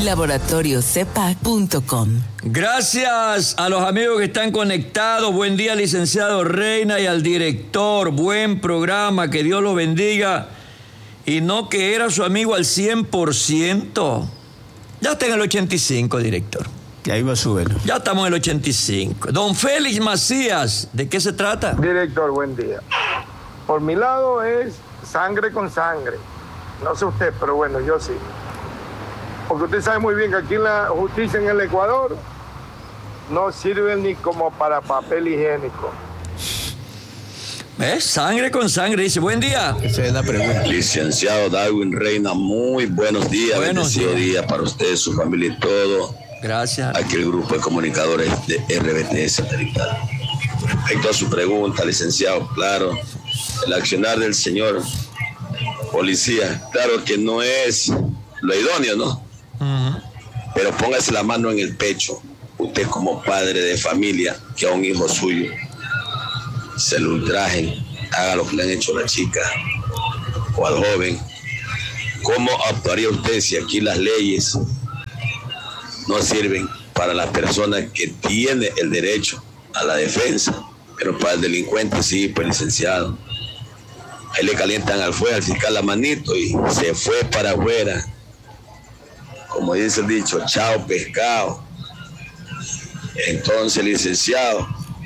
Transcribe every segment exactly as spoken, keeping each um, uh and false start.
laboratorio cepac punto com. Gracias a los amigos que están conectados. Buen día, licenciado Reina, y al director. Buen programa, que Dios los bendiga. Y no que era su amigo al cien por ciento. Ya está en el ochenta y cinco, director. Ya iba a subir. Ya estamos en el ochenta y cinco. Don Félix Macías, ¿de qué se trata? Director, buen día. Por mi lado es sangre con sangre. No sé usted, pero bueno, yo sí. Porque usted sabe muy bien que aquí en la justicia en el Ecuador no sirve ni como para papel higiénico. ¿Ves? Sangre con sangre, dice. Buen día. Esa es la pregunta. Licenciado Darwin Reina, muy buenos días. Buenos Bendecido días. día para usted, su familia y todo. Gracias. Aquí el grupo de comunicadores de R B T Satelital. Respecto a su pregunta, licenciado, claro, el accionar del señor policía, claro que no es lo idóneo, ¿no? Uh-huh. Pero póngase la mano en el pecho, usted como padre de familia, que a un hijo suyo se lo ultrajen, haga lo que le han hecho a la chica o al joven. ¿Cómo actuaría usted si aquí las leyes no sirven para la persona que tiene el derecho a la defensa, pero para el delincuente sí, pues licenciado? Ahí le calientan al fuego, al fiscal la manito y se fue para afuera. Como dice el dicho, chao pescado. Entonces, licenciado,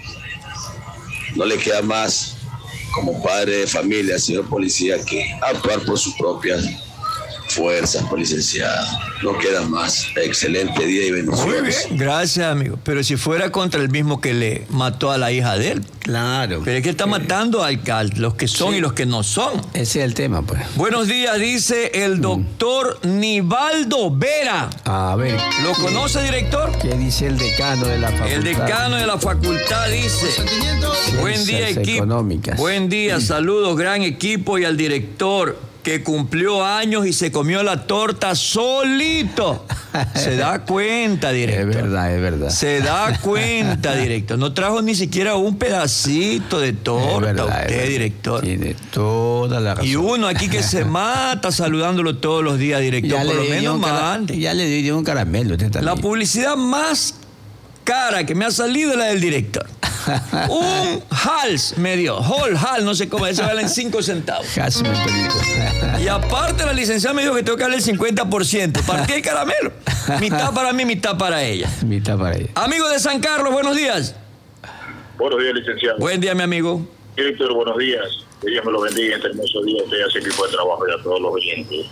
no le queda más como padre de familia, señor policía, que actuar por sus propias fuerzas, pues, licenciado. No queda más. Excelente día y bendiciones. Muy bien, gracias, amigo. Pero si fuera contra el mismo que le mató a la hija de él. Claro. Pero es que está matando a los que son sí. y los que no son. Ese es el tema, pues. Buenos días, dice el doctor mm. Nivaldo Vera. A ver. ¿Lo conoce, director? ¿Qué dice el decano de la facultad? El decano de la facultad dice: buen día, equipo. Buen día, saludos, gran equipo, y al director, que cumplió años y se comió la torta solito. Se da cuenta, director. Es verdad, es verdad. Se da cuenta, director. No trajo ni siquiera un pedacito de torta, verdad, usted, director. Tiene toda la razón. Y uno aquí que se mata saludándolo todos los días, director. Ya Por lo le menos mande. Ya le dio un caramelo. Usted también. La publicidad más cara que me ha salido es la del director. Un Hals me dio, Whole Hal, no sé cómo, ese vale en cinco centavos. Y aparte la licenciada me dijo que tengo que darle el cincuenta por ciento. Partí el caramelo. Mitad para mí, mitad para ella. Mitad para ella. Amigo de San Carlos, buenos días. Buenos días, licenciado. Buen día, mi amigo. Director, buenos días. Que Dios me lo bendiga, este hermoso día. Usted hace equipo de trabajo y a todos los oyentes.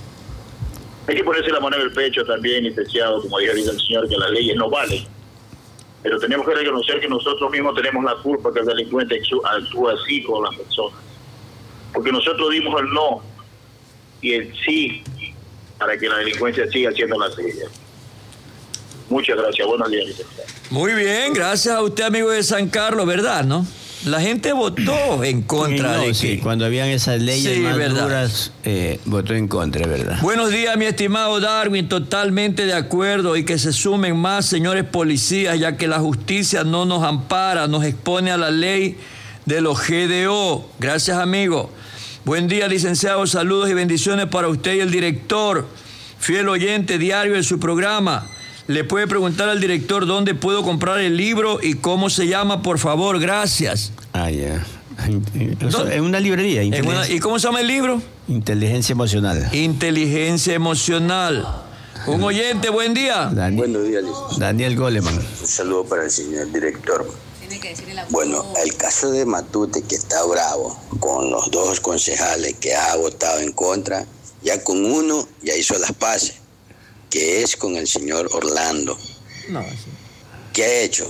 Hay que ponerse la mano en el pecho también, licenciado, como dijo el señor, que las leyes no valen. Pero tenemos que reconocer que nosotros mismos tenemos la culpa que el delincuente actúa así con las personas. Porque nosotros dimos el no y el sí para que la delincuencia siga siendo la suya. Muchas gracias. Buenos días, licenciado. Muy bien, gracias a usted, amigo de San Carlos, ¿verdad, no? La gente votó en contra sí, no, de sí, que... cuando habían esas leyes sí, más verdad. duras, eh, votó en contra, ¿verdad? Buenos días, mi estimado Darwin, totalmente de acuerdo, y que se sumen más señores policías, ya que la justicia no nos ampara, nos expone a la ley de los G D O. Gracias, amigo. Buen día, licenciado, saludos y bendiciones para usted y el director, fiel oyente diario de su programa. Le puede preguntar al director dónde puedo comprar el libro y cómo se llama, por favor. Gracias. Ah, ya. En una librería. ¿En una, ¿Y cómo se llama el libro? Inteligencia emocional. Inteligencia emocional. Un oyente, buen día. Daniel, Buenos días, licenciado. Daniel Goleman. Un saludo para el señor director. Bueno, el caso de Matute, que está bravo con los dos concejales que ha votado en contra, ya con uno ya hizo las paces, que es con el señor Orlando. No, sí. ¿Qué ha hecho?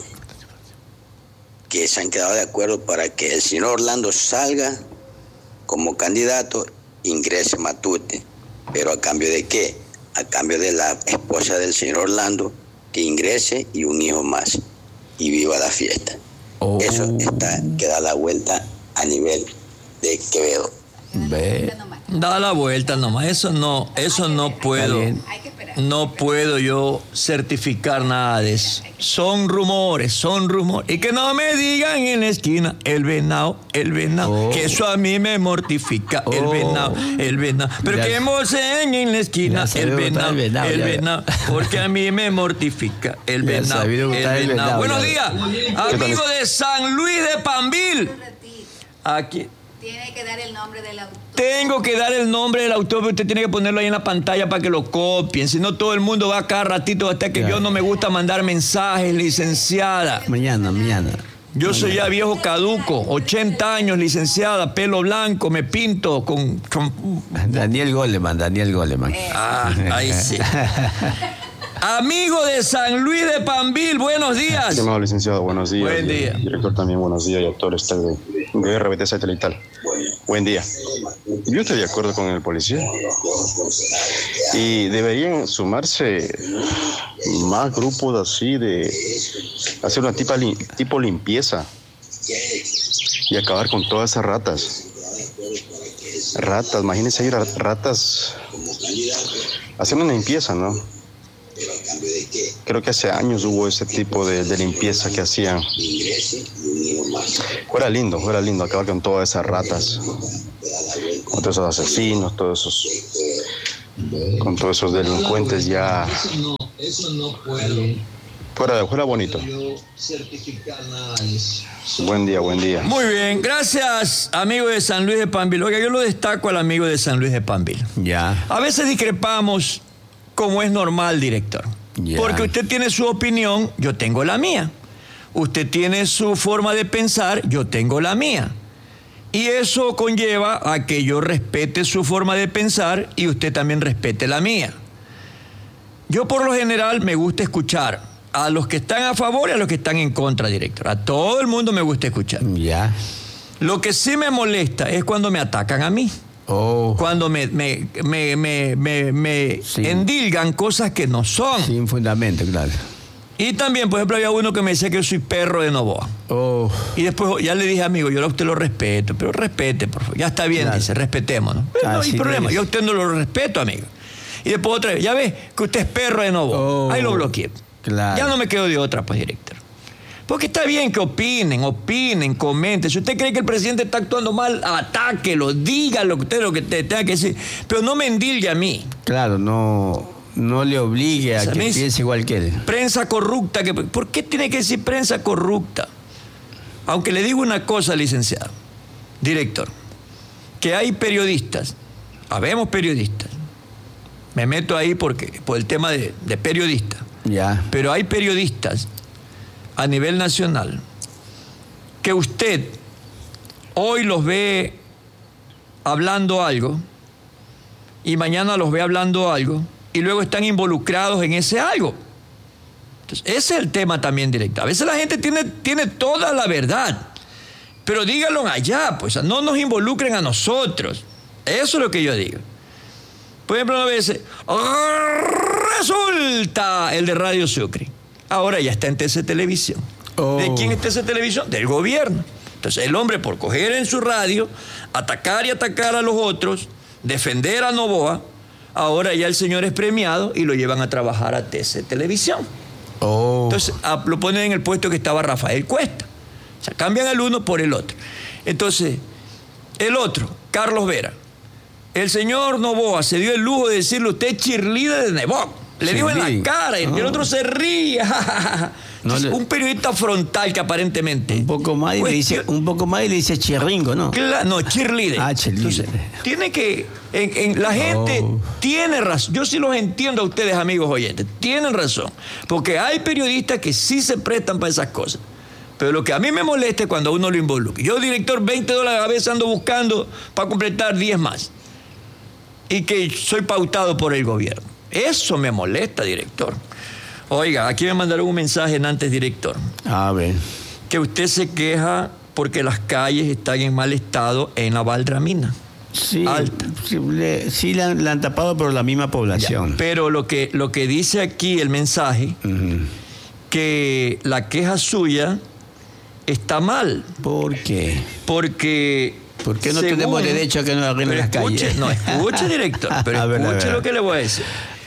Que se han quedado de acuerdo para que el señor Orlando salga como candidato, ingrese Matute. ¿Pero a cambio de qué? A cambio de la esposa del señor Orlando, que ingrese y un hijo más. Y viva la fiesta. Oh. Eso está que da la vuelta a nivel de Quevedo. Ve. Da la vuelta nomás. Eso no, eso no puedo. Hay que esperar. no puedo yo certificar nada de eso. Son rumores, son rumores. Y que no me digan en la esquina, el venado, el venado. Oh. Que eso a mí me mortifica, oh. el venado, el venado. Pero ya, que mocen en la esquina, el venado, el venado, el venado. Porque a mí me mortifica, el venado, el venado. El venado. Buenos días, amigo de San Luis de Pambil. Aquí. Tiene que dar el nombre del autor. Tengo que dar el nombre del autor, pero usted tiene que ponerlo ahí en la pantalla para que lo copien. Si no, todo el mundo va cada ratito hasta que claro. Yo no me gusta mandar mensajes, licenciada. Mañana, mañana. Yo mañana. soy ya viejo caduco, ochenta años, licenciada, pelo blanco, me pinto con... con... Daniel Goleman, Daniel Goleman. Eh. Ah, ahí sí. Amigo de San Luis de Pambil, buenos días. Estimado licenciado, buenos días. Buen día. Director también, buenos días. Y autor este de, de R B T Satelital. Buen día. Yo estoy de acuerdo con el policía. Y deberían sumarse más grupos así de hacer una tipa, tipo limpieza y acabar con todas esas ratas. Ratas, imagínense ir a ratas haciendo una limpieza, ¿no? Creo que hace años hubo ese tipo de, de limpieza que hacían. Fuera lindo, fuera lindo acabar con todas esas ratas, con todos esos asesinos, todos esos, con todos esos delincuentes ya. Fuera, fuera bonito. Buen día, buen día. Muy bien, gracias, amigo de San Luis de Pambil. Oiga, yo lo destaco al amigo de San Luis de Pambil. Ya. A veces discrepamos, como es normal, director. Yeah. Porque usted tiene su opinión, yo tengo la mía. Usted tiene su forma de pensar, yo tengo la mía. Y eso conlleva a que yo respete su forma de pensar y usted también respete la mía. Yo por lo general me gusta escuchar a los que están a favor y a los que están en contra, director. A todo el mundo me gusta escuchar. Ya. Yeah. Lo que sí me molesta es cuando me atacan a mí. Oh. Cuando me, me, me, me, me, me sí. endilgan cosas que no son. Sin fundamento, claro. Y también, por ejemplo, había uno que me decía que yo soy perro de Novoa. Oh. Y después ya le dije, amigo, yo a usted lo respeto, pero respete, por favor. Ya está bien, claro. Dice, respetémonos. Pero ah, no hay sí problema, yo a usted no lo respeto, amigo. Y después otra vez, ya ve que usted es perro de Novoa. Oh. Ahí lo bloqueé. Claro. Ya no me quedo de otra, pues, director. Porque está bien que opinen, opinen, comenten. Si usted cree que el presidente está actuando mal, atáquelo, diga lo que usted, lo que tenga que decir. Pero no me endilgue a mí. Claro, no, no le obligue a o sea, que piense igual que él. Prensa corrupta. Que, ¿por qué tiene que decir prensa corrupta? Aunque le digo una cosa, licenciado, director, que hay periodistas, habemos periodistas. Me meto ahí porque por el tema de, de periodistas. Ya. Pero hay periodistas a nivel nacional que usted hoy los ve hablando algo y mañana los ve hablando algo y luego están involucrados en ese algo. Entonces, ese es el tema también, directo. A veces la gente tiene, tiene toda la verdad, pero díganlo allá, pues no nos involucren a nosotros. Eso es lo que yo digo. Por ejemplo, a veces resulta el de Radio Sucre. Ahora ya está en T C Televisión. Oh. ¿De quién es T C Televisión? Del gobierno. Entonces el hombre, por coger en su radio, atacar y atacar a los otros, defender a Novoa, ahora ya el señor es premiado y lo llevan a trabajar a T C Televisión. Oh. Entonces a, lo ponen en el puesto que estaba Rafael Cuesta. O sea, cambian el uno por el otro. Entonces, el otro, Carlos Vera. El señor Novoa se dio el lujo de decirle, usted es cheerleader de Nebot. Le dijo en la cara y oh. el otro se ríe. No le... Un periodista frontal que aparentemente... Un poco más y pues, le dice, un poco más y le dice chirringo, ¿no? Claro, no, cheerleader. Ah, cheerleader. Entonces, tiene que... En, en, la gente oh. tiene razón. Yo sí los entiendo a ustedes, amigos oyentes. Tienen razón. Porque hay periodistas que sí se prestan para esas cosas. Pero lo que a mí me molesta es cuando uno lo involucra. Yo, director, veinte dólares a veces ando buscando para completar diez más. Y que soy pautado por el gobierno. Eso me molesta, director. Oiga, aquí me mandaron un mensaje en antes, director. A ver. Que usted se queja porque las calles están en mal estado en la Valdramina. Sí, alta. Sí, le, sí la, la han tapado por la misma población. Ya, pero lo que, lo que dice aquí el mensaje, uh-huh. que la queja suya está mal. ¿Por qué? Porque... ¿Por qué no según, tenemos derecho a que nos arreglen las escuche, calles? No, escuche, director, pero ver, escuche lo que le voy a decir.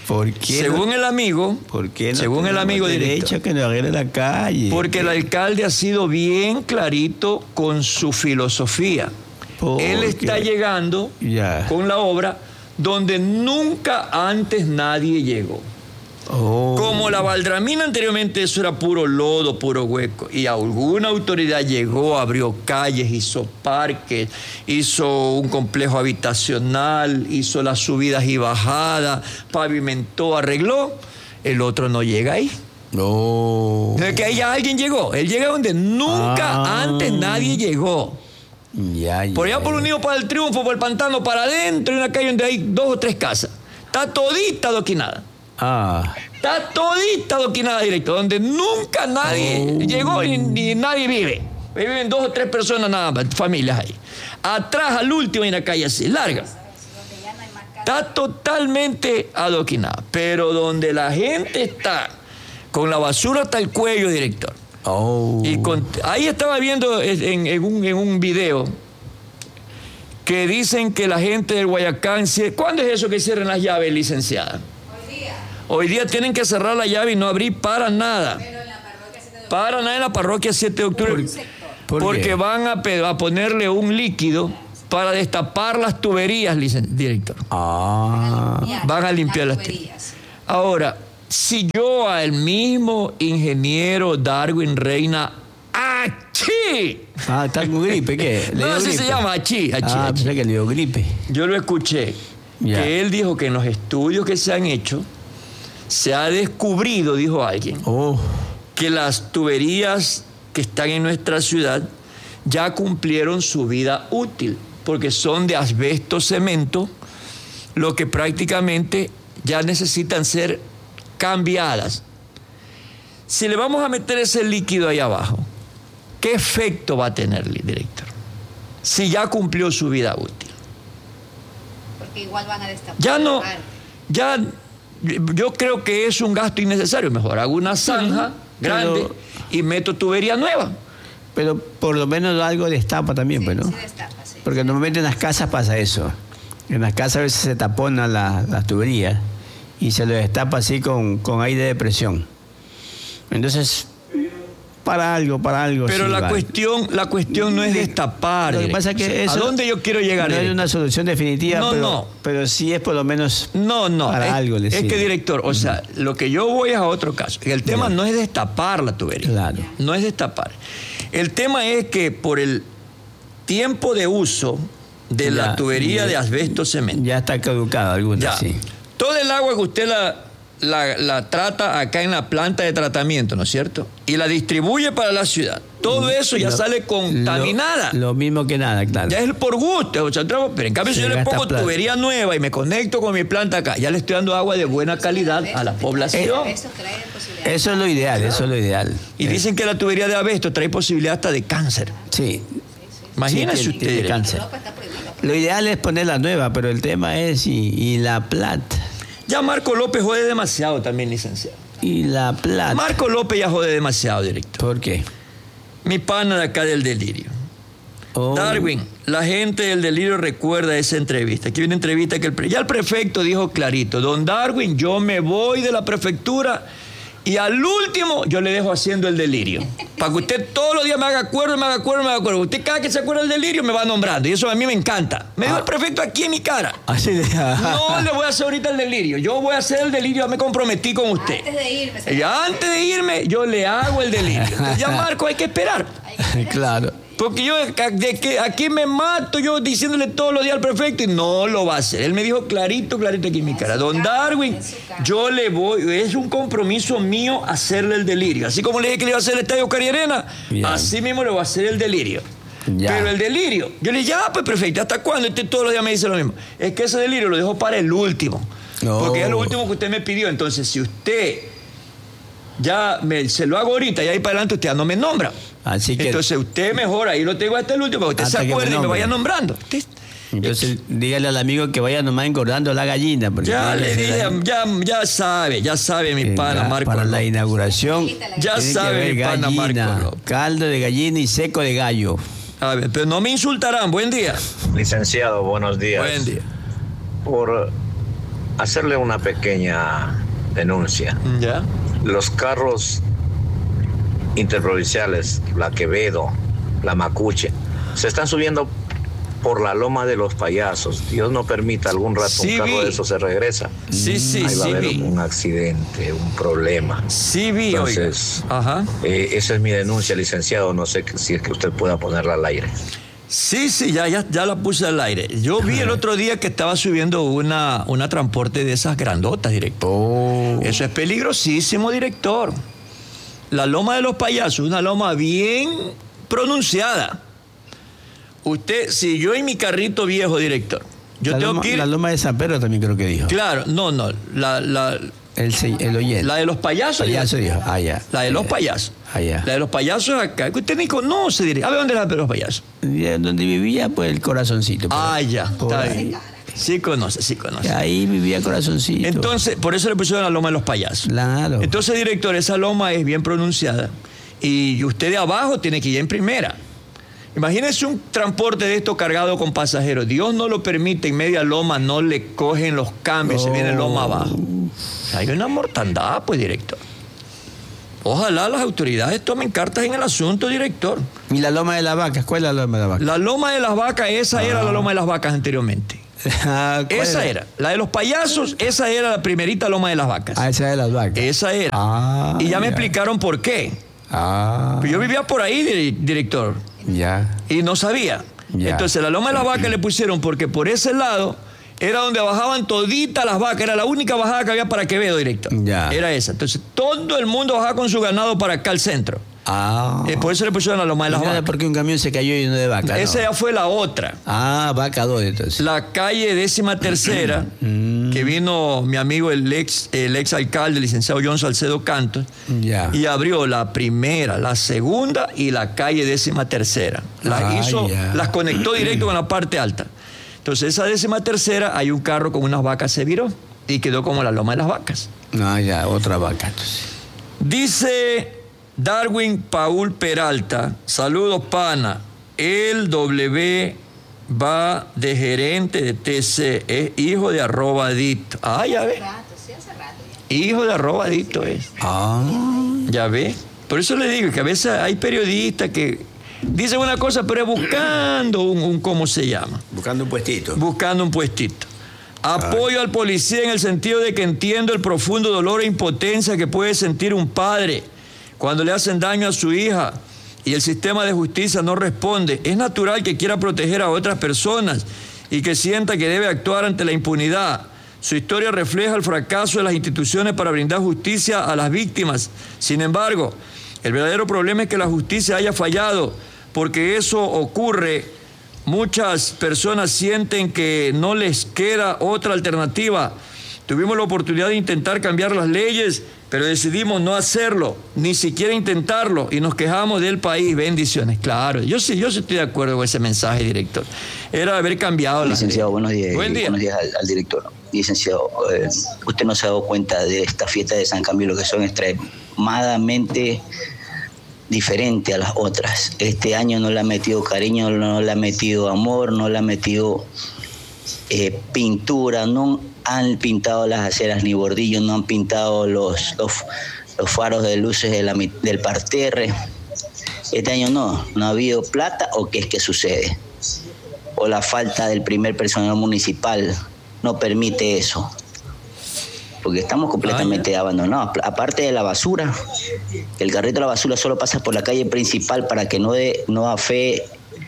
¿Por qué Según no, el amigo, ¿por qué no según el amigo derecho director, que nos arregle la calle? porque el alcalde ha sido bien clarito con su filosofía. Porque- Él está llegando Ya. con la obra donde nunca antes nadie llegó. Oh. Como la Valdramina anteriormente, eso era puro lodo, puro hueco. Y alguna autoridad llegó, abrió calles, hizo parques, hizo un complejo habitacional, hizo las subidas y bajadas, pavimentó, arregló. El otro no llega ahí. No. Es que ahí ya alguien llegó. Él llega donde nunca Ah. antes nadie llegó. Ya, ya, Por allá por ya. Unido para el Triunfo, por el Pantano, para adentro, hay una calle donde hay dos o tres casas. Está todita adoquinada. Ah. Está todita adoquinada directo, donde nunca nadie Oh. llegó y ni nadie vive. Viven dos o tres personas nada más, familias ahí. Atrás, al último, hay una calle así, larga. Está totalmente adoquinada. Pero donde la gente está con la basura hasta el cuello, director. Oh. Y con- ahí estaba viendo en, en un, en un video que dicen que la gente del Guayacán... cie- ¿Cuándo es eso que cierran las llaves, licenciada? Hoy día. Hoy día tienen que cerrar la llave y no abrir para nada. Pero en la parroquia siete de octubre. Para nada en la parroquia siete de octubre. ¿Por porque qué? van a, pe- a ponerle un líquido para destapar las tuberías, licen- director. Ah. Van a limpiar las tuberías. Ahora, si yo al mismo ingeniero Darwin Reina Achí, Ah, está con gripe, ¿qué? ¿Le no, dio así gripe? se llama Achí, Achí, Ah, Achí. pensé que le dio gripe. Yo lo escuché, Ya. que él dijo que en los estudios que se han hecho, se ha descubrido, dijo alguien, Oh. que las tuberías que están en nuestra ciudad ya cumplieron su vida útil, porque son de asbesto cemento, lo que prácticamente ya necesitan ser cambiadas. Si le vamos a meter ese líquido ahí abajo, ¿qué efecto va a tener, director? Si ya cumplió su vida útil. Porque igual van a destapar. Ya no, la parte. ya, yo creo que es un gasto innecesario. Mejor hago una zanja pero- grande y meto tubería nueva. Pero por lo menos algo destapa también, Sí, pues, ¿no? sí destapa, sí. Porque normalmente en las casas pasa eso. En las casas a veces se taponan la- las tuberías y se lo destapa así con, con aire de presión. Entonces, para algo, para algo. Pero sí la vale. cuestión, la cuestión no es destapar. Lo que director. pasa es que eso ¿A dónde yo quiero llegar? no es director? una solución definitiva, No, pero, no. pero sí es por lo menos No, no. para es, algo le es sirve. que, director, o sea, lo que yo voy es a otro caso. El tema Ya. no es destapar la tubería. Claro. No es destapar. El tema es que por el tiempo de uso de Ya, la tubería ya. de asbesto cemento, ya está caducado alguna, ya, sí. todo el agua que usted la, la, la trata acá en la planta de tratamiento, ¿no es cierto? Y la distribuye para la ciudad. Todo eso ya Lo- sale contaminada. Lo, lo mismo que nada, claro. Ya es por gusto, o sea, otra- pero en cambio Se si yo le gasta pongo plata. tubería nueva y me conecto con mi planta acá, ya le estoy dando agua de buena calidad a la población. Eso trae posibilidades. Eso es lo ideal, eso es lo ideal. Y dicen que la tubería de asbesto trae posibilidad hasta de cáncer. Sí. Imagínese Sí, usted. tiene director. cáncer. Europa está prohibido. Lo ideal es poner la nueva, pero el tema es y, y la plata. Ya Marco López jode demasiado también, licenciado. Y la plata. Marco López ya jode demasiado, director. ¿Por qué? Mi pana de acá del delirio. Oh. Darwin, la gente del delirio recuerda esa entrevista. Aquí hay una entrevista que el pre- ya el prefecto dijo clarito, don Darwin, yo me voy de la prefectura y al último yo le dejo haciendo el delirio. Para que usted todos los días me haga acuerdo, me haga acuerdo, me haga acuerdo. Usted cada que se acuerda del delirio me va nombrando y eso a mí me encanta. Me dijo el prefecto aquí en mi cara. Así de... No le voy a hacer ahorita el delirio. Yo voy a hacer el delirio, ya me comprometí con usted. Antes de irme. se- Y antes de irme, yo le hago el delirio. Entonces, ya Marco, hay que esperar. Claro. Porque yo de que aquí me mato yo diciéndole todos los días al prefecto y no lo va a hacer. Él me dijo clarito, clarito aquí en mi cara. Don Darwin, yo le voy, es un compromiso mío hacerle el delirio. Así como le dije que le iba a hacer el estadio Cariarena, Bien. así mismo le voy a hacer el delirio. Ya. Pero el delirio, yo le dije, ya pues prefecto, ¿hasta cuándo? Usted todos los días me dice lo mismo. Es que ese delirio lo dejo para el último. No. Porque es lo último que usted me pidió. Entonces, si usted ya me, se lo hago ahorita y ahí para adelante usted ya no me nombra. Así que... Entonces usted mejor ahí lo tengo hasta el último para que usted Hasta se que me acuerde y me nombre. vaya nombrando. Usted- Entonces, dígale al amigo que vaya nomás engordando la gallina. Porque ya tiene le que dije, ser ya, ya sabe, ya sabe mi ahí, pana eh, Marco para la López. inauguración. Ya tiene que sabe haber mi pana gallina, Marco López. caldo de gallina y seco de gallo. A ver, pero no me insultarán. Buen día. Licenciado, buenos días. Buen día. Por hacerle una pequeña denuncia. Ya. Los carros interprovinciales, la Quevedo, la Macuche, se están subiendo por la loma de los payasos. Dios no permita, algún rato Sí, un carro vi. de eso se regresa. Sí, sí, Ahí va sí a haber vi. un accidente, un problema. Sí vi, Entonces, oiga. Ajá. eh, esa es mi denuncia, licenciado. No sé que- si es que usted pueda ponerla al aire. Sí, sí, ya, ya, ya la puse al aire. Yo vi el otro día que estaba subiendo una, una transporte de esas grandotas, director. Oh. Eso es peligrosísimo, director. La loma de los payasos, una loma bien pronunciada. Usted, si yo en mi carrito viejo, director, yo la, tengo loma, que ir... la loma de San Pedro también creo que dijo. Claro, no, no, la, la, El, se- el oyente. la de los payasos. Payaso dijo. Ah, ya. La de los Ya. payasos. Ah, ya. La de los payasos acá, que usted ni conoce, director. A ver, ¿dónde es la de los payasos? Y donde vivía, pues el corazoncito. por Ah, ahí. ya, Por está ahí. bien. Sí conoce, sí conoce. Ahí vivía corazoncito. Entonces, por eso le pusieron la loma de los payasos. Claro. Entonces, director, esa loma es bien pronunciada y usted de abajo tiene que ir en primera. Imagínese un transporte de esto cargado con pasajeros. Dios no lo permite, en media loma no le cogen los cambios, se viene loma abajo. Hay una mortandad, pues, director. Ojalá las autoridades tomen cartas en el asunto, director. ¿Y la loma de las vacas? ¿Cuál es la loma de las vacas? La loma de las vacas, esa era la loma de las vacas anteriormente. Ah, ¿cuál Esa era. La de los payasos, esa era la primerita loma de las vacas. Ah, esa de las vacas. Esa era. Ah, y ya me ya. explicaron por qué. Ah, Yo vivía por ahí, di- director, ya. y no sabía. Ya. Entonces la loma de las vacas le pusieron porque por ese lado era donde bajaban toditas las vacas. Era la única bajada que había para Quevedo, director. Ya. Era esa. Entonces todo el mundo bajaba con su ganado para acá al centro. Ah. Eh, por eso le pusieron la loma de las Nada, vacas. porque un camión se cayó lleno de vacas. Esa ¿no? ya fue la otra. Ah, vaca dos entonces. La calle décima tercera, que vino mi amigo el ex, el ex alcalde, licenciado John Salcedo Cantos, Ya. y abrió la primera, la segunda y la calle décima tercera. Las Ah, hizo, ya. las conectó directo con la parte alta. Entonces esa décima tercera hay un carro con unas vacas, se viró y quedó como la loma de las vacas. No, ya, otra vaca entonces. Dice Darwin Paul Peralta, saludos pana, el W va de gerente de T C, es hijo de arroba dito. Ah, ya ve, Rato, sí, hace rato ya. hijo de arroba dito es. Ah. Ya ve. Por eso le digo que a veces hay periodistas que dicen una cosa, pero es buscando un, un ¿cómo se llama? Buscando un puestito. Buscando un puestito. Apoyo al policía en el sentido de que entiendo el profundo dolor e impotencia que puede sentir un padre cuando le hacen daño a su hija y el sistema de justicia no responde. Es natural que quiera proteger a otras personas y que sienta que debe actuar ante la impunidad. Su historia refleja el fracaso de las instituciones para brindar justicia a las víctimas. Sin embargo, el verdadero problema es que la justicia haya fallado, porque eso ocurre. Muchas personas sienten que no les queda otra alternativa. Tuvimos la oportunidad de intentar cambiar las leyes, pero decidimos no hacerlo, ni siquiera intentarlo, y nos quejamos del país. Bendiciones, claro. Yo sí, yo sí estoy de acuerdo con ese mensaje, director. Era haber cambiado la Licenciado, buenos días. Buen día. Buenos días al, al director. Licenciado, eh, usted no se ha dado cuenta de esta fiesta de San Camilo, que son extremadamente diferentes a las otras. Este año no le ha metido cariño, no le ha metido amor, no le ha metido eh, pintura, no han pintado las aceras ni bordillos, no han pintado los, los, los faros de luces de la, del parterre. Este año no, no ha habido plata, o qué es que sucede. O la falta del primer personal municipal no permite eso. Porque estamos completamente ah, abandonados. Aparte de la basura, el carrito de la basura solo pasa por la calle principal para que no, de, no afee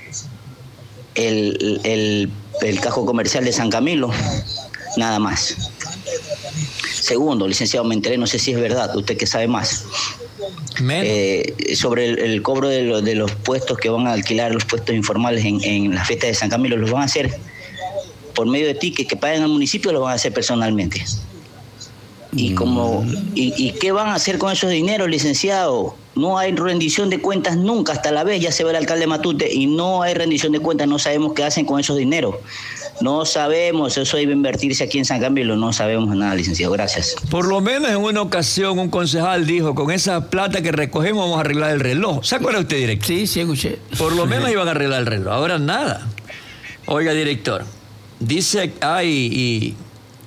el, el, el casco comercial de San Camilo. Nada más. Segundo, licenciado, me enteré, no sé si es verdad, usted que sabe más, eh, sobre el, el cobro de, lo, de los puestos que van a alquilar, los puestos informales en, en la fiesta de San Camilo, ¿los van a hacer por medio de tickets que paguen al municipio o los van a hacer personalmente? Y como y, y qué van a hacer con esos dineros, licenciado? No hay rendición de cuentas nunca, hasta la vez ya se ve el alcalde Matute y no hay rendición de cuentas, no sabemos qué hacen con esos dineros. No sabemos, eso debe invertirse aquí en San Camilo, no sabemos nada, licenciado, gracias. Por lo menos en una ocasión un concejal dijo, con esa plata que recogemos vamos a arreglar el reloj. ¿Se acuerda usted, director? Sí, sí, escuché. Por lo menos iban a arreglar el reloj, ahora nada. Oiga, director, dice, ay, y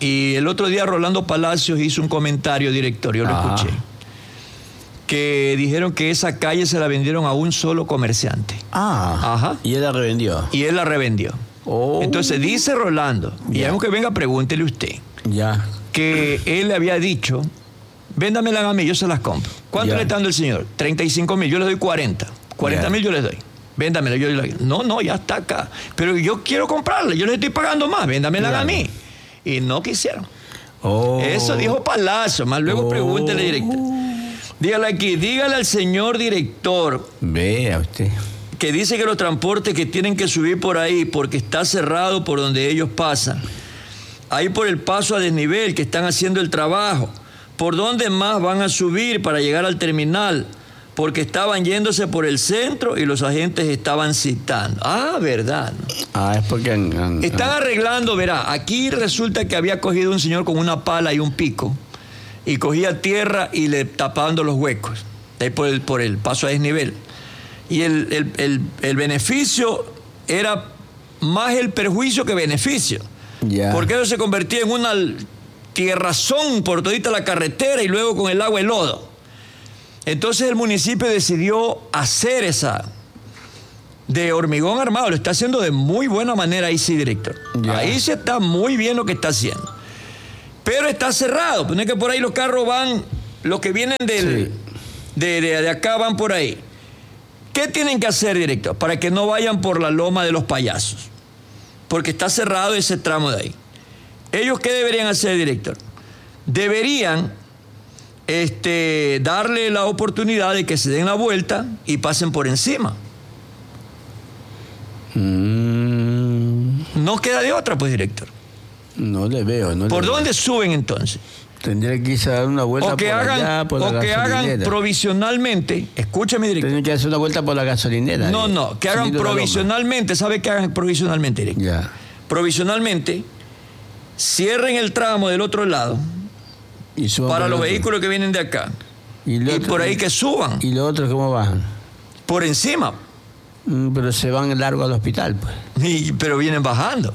Y el otro día Rolando Palacios hizo un comentario, director, yo lo Ajá. escuché, que dijeron que esa calle se la vendieron a un solo comerciante. Ah, Ajá. y él la revendió. Y él la revendió. Oh. Entonces dice Rolando, y Ya. algo que venga, pregúntele usted, Ya. que él le había dicho, véndamelas a mí, yo se las compro. ¿Cuánto Ya. le está dando el señor? treinta y cinco mil, yo le doy cuarenta. cuarenta mil yo les doy. Véndamela, yo le doy. No, no, ya está acá. Pero yo quiero comprarla, yo le estoy pagando más, véndamela Claro. a mí. Y no quisieron. Oh. Eso dijo Palacio, más luego Oh. pregúntele, director. Dígale aquí, dígale al señor director Vea usted. que dice que los transportes que tienen que subir por ahí porque está cerrado por donde ellos pasan, ahí por el paso a desnivel que están haciendo el trabajo, ¿por dónde más van a subir para llegar al terminal? Porque estaban yéndose por el centro y los agentes estaban citando. Ah, verdad, ¿no? Ah, es porque han, han- Están han- arreglando, verá, aquí resulta que había cogido un señor con una pala y un pico y cogía tierra y le tapando los huecos, de ahí por el, por el paso a desnivel. Y el, el, el, el beneficio era más el perjuicio que beneficio. Ya. Porque eso se convertía en una tierrazón por todita la carretera y luego con el agua y lodo. Entonces el municipio decidió hacer esa de hormigón armado. Lo está haciendo de muy buena manera ahí, sí, director. Ya. Ahí se está muy bien lo que está haciendo. Pero está cerrado. Pues no es que por ahí los carros van, los que vienen del, Sí. de, de, de acá van por ahí. ¿Qué tienen que hacer, director? Para que no vayan por la loma de los payasos. Porque está cerrado ese tramo de ahí. ¿Ellos qué deberían hacer, director? Deberían este, darle la oportunidad de que se den la vuelta y pasen por encima. Mm, No queda de otra, pues, director. no le veo. No ¿Por le veo. dónde suben entonces? Tendría que irse a dar una vuelta O que por hagan, allá, por la o que hagan gasolinera. provisionalmente, escúcheme, director. Tienen que hacer una vuelta por la gasolinera. No, eh, no, que hagan subiendo la loma. provisionalmente. ¿Sabe qué hagan provisionalmente, director? Ya. Provisionalmente, cierren el tramo del otro lado Y suban para por los el otro. vehículos que vienen de acá. Y, lo Y otro- por ahí que suban, ¿Y los otros cómo bajan? por encima. Mm, pero se van largo al hospital, pues. Y- pero vienen bajando.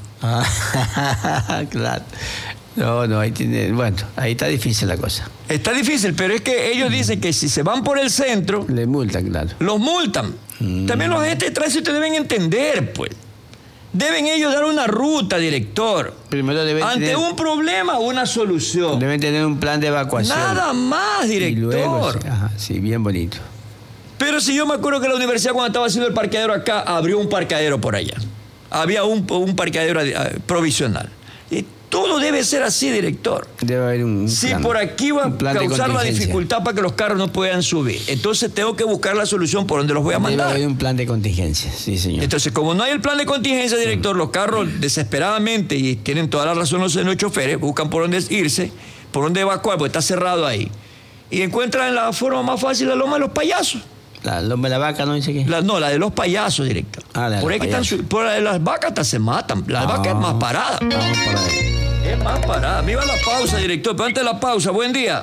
Ah, claro. No, no, ahí tiene. Bueno, ahí está difícil la cosa. Está difícil, pero es que ellos dicen que si se van por el centro, Le multan, claro. los multan. Mm. También los agentes de tránsito deben entender, pues. Deben ellos dar una ruta, director. Primero deben Ante tener, un problema, una solución. deben tener un plan de evacuación. Nada más, Y director. luego, sí, ajá, sí, bien bonito. Pero si yo me acuerdo que la universidad, cuando estaba haciendo el parqueadero acá, abrió un parqueadero por allá. Había un, un parqueadero eh, provisional. Y todo debe ser así, director. Debe haber un, un Si plan, por aquí va a un plan de causar la contingencia. dificultad para que los carros no puedan subir, entonces tengo que buscar la solución por donde los voy a Debe mandar. haber un plan de contingencia, sí, señor. Entonces, como no hay el plan de contingencia, director, los carros desesperadamente, y tienen toda la razón los, los choferes, buscan por dónde irse, por dónde evacuar, porque está cerrado ahí. Y encuentran la forma más fácil la loma de los payasos. La loma de la vaca, ¿no dice qué? La, no, la de los payasos, director. Ah, la de por los ahí que están payasos. su- por la de las vacas hasta se matan. La Ah. vaca es más parada. Vamos por ahí. Es más parada. Viva la pausa, director. Pero antes de la pausa, buen día.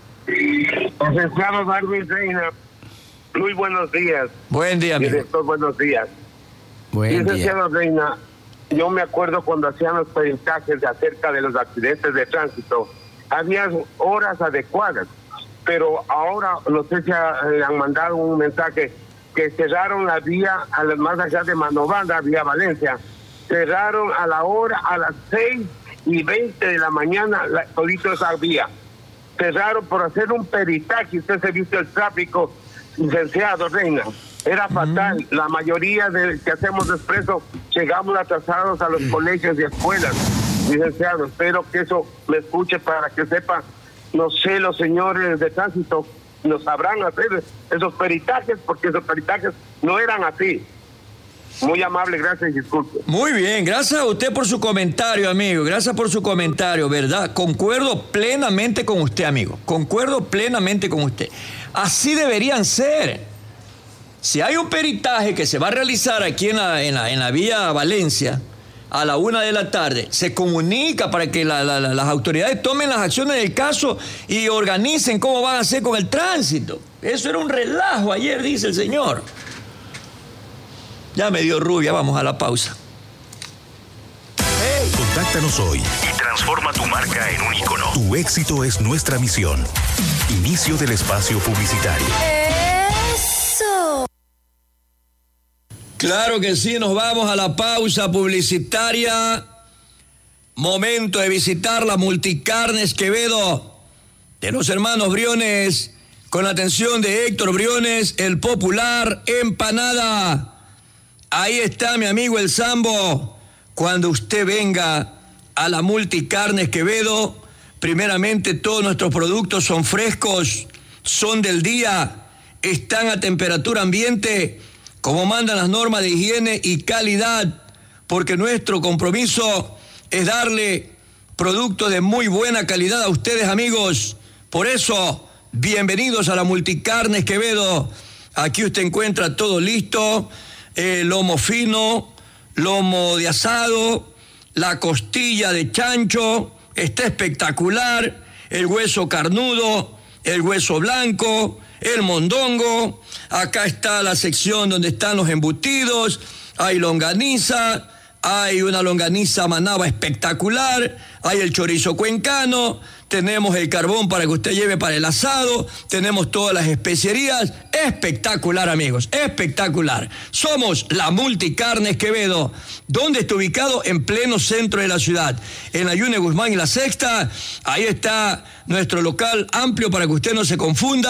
Licenciado Darwin Reina, muy buenos días. Buen día, amigo. Director, buenos días. Buen día. Licenciado Reina, yo me acuerdo cuando hacían los peritajes de acerca de los accidentes de tránsito, había horas adecuadas, pero ahora no sé si ha- le han mandado un mensaje que cerraron la vía a las más allá de Manobanda, vía Valencia, cerraron a la hora, a las seis y veinte de la mañana, la, todito esa vía. Cerraron por hacer un peritaje, usted se viste el tráfico, licenciado Reina. Era fatal. La mayoría de que hacemos expreso llegamos atrasados a los colegios y escuelas, licenciado. Espero que eso me escuche para que sepa, no sé, los señores de tránsito nos sabrán hacer esos peritajes, porque esos peritajes no eran así. Muy amable, gracias y disculpe. Muy bien, gracias a usted por su comentario, amigo. Gracias por su comentario, ¿verdad? Concuerdo plenamente con usted, amigo. Concuerdo plenamente con usted. Así deberían ser. Si hay un peritaje que se va a realizar aquí en la, en la, en la vía Valencia a la una de la tarde, se comunica para que la, la, la, las autoridades tomen las acciones del caso y organicen cómo van a hacer con el tránsito. Eso era un relajo ayer, dice el señor. Ya me dio rubia, vamos a la pausa. Contáctanos hoy y transforma tu marca en un ícono. Tu éxito es nuestra misión. Inicio del espacio publicitario. Eso. Claro que sí, nos vamos a la pausa publicitaria. Momento de visitar la Multicarnes Quevedo de los hermanos Briones, con la atención de Héctor Briones, el popular empanada. Ahí está mi amigo el Sambo. Cuando usted venga a la Multicarnes Quevedo, primeramente todos nuestros productos son frescos, son del día, están a temperatura ambiente, como mandan las normas de higiene y calidad, porque nuestro compromiso es darle productos de muy buena calidad a ustedes, amigos. Por eso, bienvenidos a la Multicarnes Quevedo. Aquí usted encuentra todo listo, eh, lomo fino, lomo de asado, la costilla de chancho, está espectacular, el hueso carnudo, el hueso blanco, el mondongo. Acá está la sección donde están los embutidos, hay longaniza, hay una longaniza manaba espectacular, hay el chorizo cuencano, tenemos el carbón para que usted lleve para el asado, tenemos todas las especierías. Espectacular, amigos, espectacular. Somos la Multicarnes Quevedo. ¿Dónde está ubicado? En pleno centro de la ciudad, en la Yune Guzmán y la Sexta. Ahí está nuestro local amplio para que usted no se confunda.